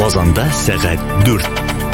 Казанда сәгать 4.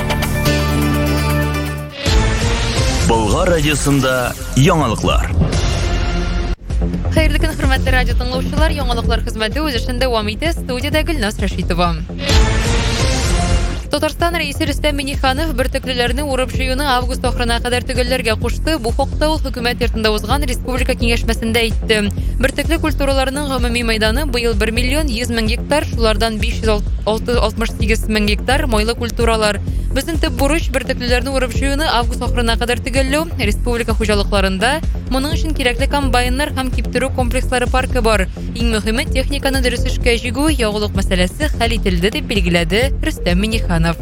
Болгар радиосында яңалыклар. Хәерле көн, хөрмәтле радио тыңлаучылар, яңалыклар хезмәте үз эшендә дәвам итә. Студиядә Гөлназ Рәшитова. Татарстан рәисе Рөстәм Миңнеханов бөртеклеләрне урып җыюны август ахырына кадәр төгәлләргә кушты. Бу хакта ул хөкүмәт йортында узган республика киңәшмәсендә әйтте. Бөртекле культураларның гомуми мәйданы быел 1 миллион 100 мең гектар, шулардан 568 мең гектар майлы культуралар. Безнең төп бурыч бөртеклеләрне урып җыюны август ахырына кадәр төгәлләү. Республика хуҗалыкларында моның өчен кирәкле комбайннар һәм киптерү комплекслары паркы бар. Иң мөһиме техниканы дөрес эшкә җигү, ягулык мәсьәләсе хәл ителде дип билгеләде Рөстәм Миңнеханов.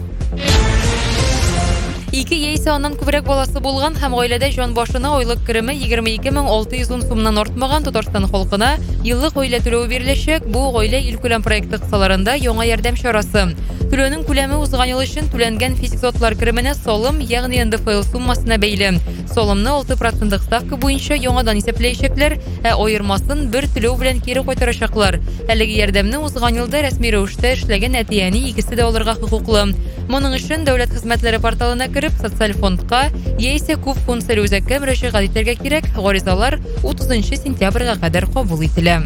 Ике яисә аннан күбрәк баласы булган һәм гаиләдә җан башына айлык кереме 22,610 сумнан артмаган Татарстан халкына еллык гаилә түләве биреләчәк. Бу гаилә илкүләм проекты кысаларында яңа ярдәм чарасы. Түләүнең күләме узган ел өчен түләнгән физик затлар кеременә салым, ягъни НДФЛ суммасына бәйле. Салымны 6% ставка буенча яңадан исәпләячәкләр, ә аермасын бер түләү белән кире кайтарачаклар. Әлеге ярдәмне узган елда рәсми рәвештә эшләгән әтияне икесе дә алырга хокуклы. Моның өчен дәүләт хезмәтләре порталына кирип, социаль фондка яисә күп функцияле үзәккә мөрәҗәгать итәргә кирәк. Гаризалар 30 сентябрьгә кадәр кабул ителә.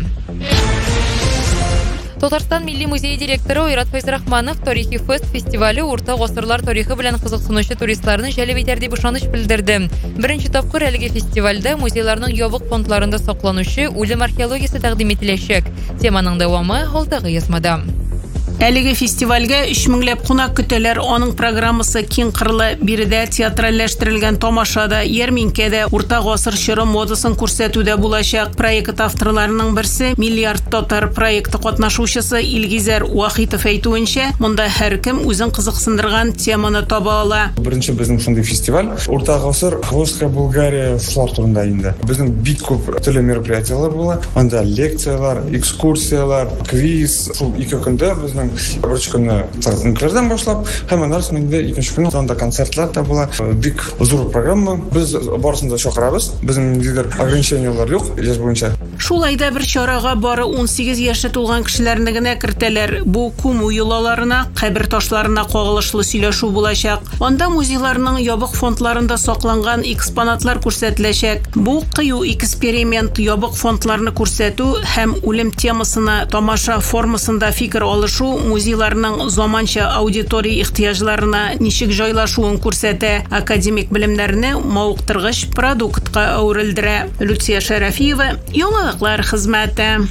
Татарстан Милли музее директоры Ойрат Файзрахманов тарихи фестивале урта гасырлар тарихы белән кызыксынучы туристларны җәлеп итәр дип ышаныч белдерде. Беренче тапкыр әлеге фестивальдә музейларның ябык фондларында сакланучы үлем археологиясе тәкъдим ителәчәк. Теманың дәвамы алдагы язмада. Әлеге фестивальгә 3000ләп кунак көтәләр. Аның программасы киң кырлы, биредә театральләштерелгән тамашада, ярминкәдә, урта гасыр чоры модасын күрсәтүдә булачак. Проект авторларының берсе Миллиард татар проекты катнашучысы Илгизәр Вахитов әйтүенчә, монда һәркем үзен кызыксындырган теманы таба ала. Беренче безнең шундый фестиваль урта гасыр Хвостка Болгария шулар турында инде. Безнең бик күп төрле мероприятиялар була. Анда лекциялар, экскурсиялар, квиз. Шул ике көндә безнең беренче көнне тәкъдимләрдән башлап, һәм аннан инде икенче көнне анда концертлар да була. Бик зур программа. Без барысын да чакырабыз. Безнең ниндидер ограничениялар юк, яшь буенча. Шул айда бер чарага бары 18 яше тулган кешеләрне генә кертәләр. Бу Куму юлларына, кабер ташларына кагылышлы сөйләшү булачак. Анда музейларның ябык фондларында сакланган экспонатлар күрсәтеләчәк. Бу кыю эксперимент ябык фондларны күрсәтү һәм үлем темасына тамаша формасында фикер алышу музейларның заманча аудитория ихтыяҗларына ничек җайлашуын күрсәтә, академик белемнәрне мавыктыргыч продуктка әверелдерә. Люция Шәрәфиева, яңалыклар хезмәте.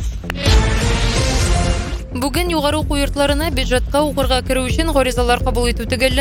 Бүген югары уку йортларына бюджетка укырга керү өчен гаризалар кабул итү төгәлләнде.